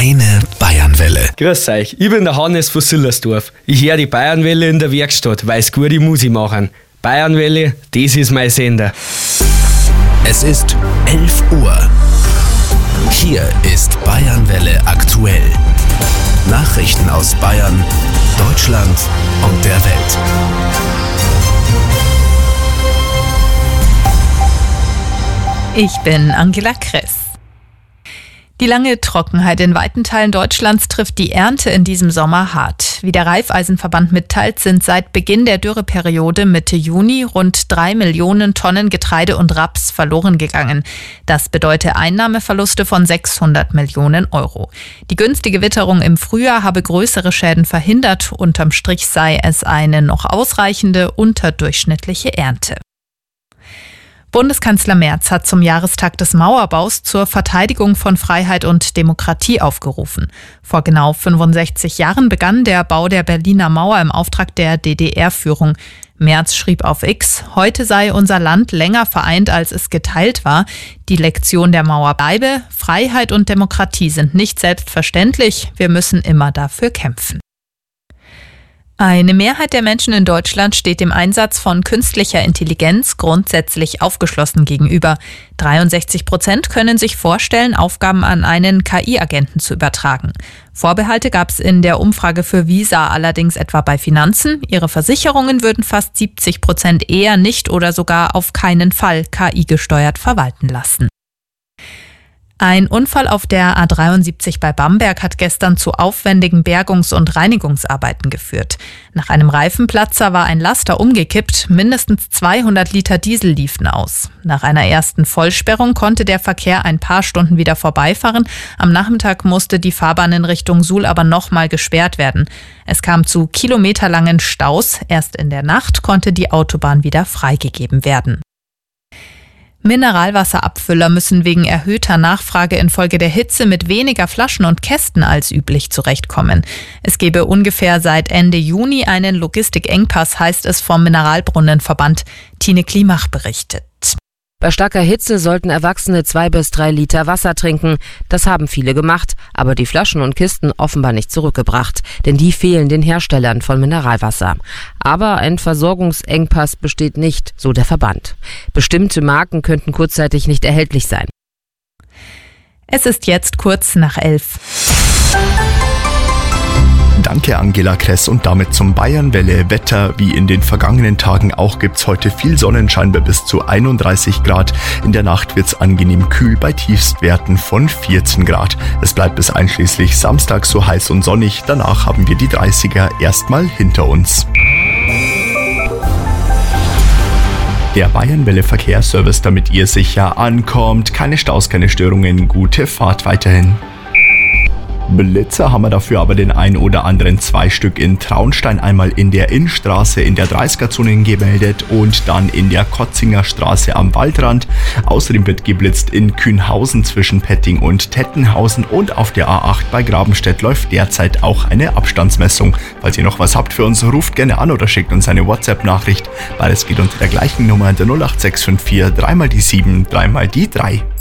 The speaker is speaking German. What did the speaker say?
Deine Bayernwelle. Grüß euch, ich bin der Hannes von Sillersdorf. Ich höre die Bayernwelle in der Werkstatt, weil sie gute Musik machen. Bayernwelle, das ist mein Sender. Es ist 11 Uhr. Hier ist Bayernwelle aktuell. Nachrichten aus Bayern, Deutschland und der Welt. Ich bin Angela Kress. Die lange Trockenheit in weiten Teilen Deutschlands trifft die Ernte in diesem Sommer hart. Wie der Raiffeisenverband mitteilt, sind seit Beginn der Dürreperiode Mitte Juni rund 3 Millionen Tonnen Getreide und Raps verloren gegangen. Das bedeutet Einnahmeverluste von 600 Millionen Euro. Die günstige Witterung im Frühjahr habe größere Schäden verhindert. Unterm Strich sei es eine noch ausreichende, unterdurchschnittliche Ernte. Bundeskanzler Merz hat zum Jahrestag des Mauerbaus zur Verteidigung von Freiheit und Demokratie aufgerufen. Vor genau 65 Jahren begann der Bau der Berliner Mauer im Auftrag der DDR-Führung. Merz schrieb auf X, heute sei unser Land länger vereint, als es geteilt war. Die Lektion der Mauer bleibe, Freiheit und Demokratie sind nicht selbstverständlich, wir müssen immer dafür kämpfen. Eine Mehrheit der Menschen in Deutschland steht dem Einsatz von künstlicher Intelligenz grundsätzlich aufgeschlossen gegenüber. 63% können sich vorstellen, Aufgaben an einen KI-Agenten zu übertragen. Vorbehalte gab es in der Umfrage für Visa allerdings etwa bei Finanzen. Ihre Versicherungen würden fast 70% eher nicht oder sogar auf keinen Fall KI-gesteuert verwalten lassen. Ein Unfall auf der A73 bei Bamberg hat gestern zu aufwendigen Bergungs- und Reinigungsarbeiten geführt. Nach einem Reifenplatzer war ein Laster umgekippt, mindestens 200 Liter Diesel liefen aus. Nach einer ersten Vollsperrung konnte der Verkehr ein paar Stunden wieder vorbeifahren. Am Nachmittag musste die Fahrbahn in Richtung Suhl aber nochmal gesperrt werden. Es kam zu kilometerlangen Staus. Erst in der Nacht konnte die Autobahn wieder freigegeben werden. Mineralwasserabfüller müssen wegen erhöhter Nachfrage infolge der Hitze mit weniger Flaschen und Kästen als üblich zurechtkommen. Es gebe ungefähr seit Ende Juni einen Logistikengpass, heißt es vom Mineralbrunnenverband. Tine Klimach berichtet. Bei starker Hitze sollten Erwachsene 2 bis 3 Liter Wasser trinken. Das haben viele gemacht, aber die Flaschen und Kisten offenbar nicht zurückgebracht, denn die fehlen den Herstellern von Mineralwasser. Aber ein Versorgungsengpass besteht nicht, so der Verband. Bestimmte Marken könnten kurzzeitig nicht erhältlich sein. Es ist jetzt kurz nach 11. Danke Angela Kress und damit zum Bayernwelle Wetter. Wie in den vergangenen Tagen auch gibt's heute viel Sonnenschein bei bis zu 31 Grad. In der Nacht wird's angenehm kühl bei Tiefstwerten von 14 Grad. Es bleibt bis einschließlich Samstag so heiß und sonnig. Danach haben wir die 30er erstmal hinter uns. Der Bayernwelle Verkehrsservice, damit ihr sicher ankommt. Keine Staus, keine Störungen, gute Fahrt weiterhin. Blitzer haben wir dafür aber den ein oder anderen 2 Stück in Traunstein, einmal in der Innstraße in der 30er-Zone gemeldet und dann in der Kotzinger Straße am Waldrand. Außerdem wird geblitzt in Kühnhausen zwischen Petting und Tettenhausen und auf der A8 bei Grabenstedt läuft derzeit auch eine Abstandsmessung. Falls ihr noch was habt für uns, ruft gerne an oder schickt uns eine WhatsApp-Nachricht. Beides geht unter der gleichen Nummer der 08654 3 mal die 7, 3 mal die 3.